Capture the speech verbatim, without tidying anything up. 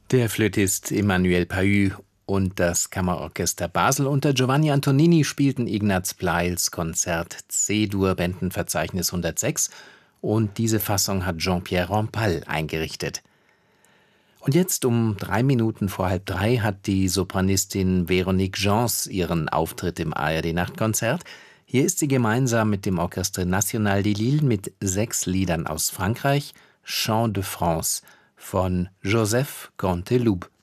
Der Flötist Emmanuel Pahud und das Kammerorchester Basel unter Giovanni Antonini spielten Ignaz Pleils Konzert C-Dur Bändenverzeichnis hundertsechs und diese Fassung hat Jean-Pierre Rampal eingerichtet. Und jetzt um drei Minuten vor halb drei hat die Sopranistin Véronique Gens ihren Auftritt im A R D-Nachtkonzert. Hier ist sie gemeinsam mit dem Orchestre National de Lille mit sechs Liedern aus Frankreich, Chant de France von Joseph Canteloube.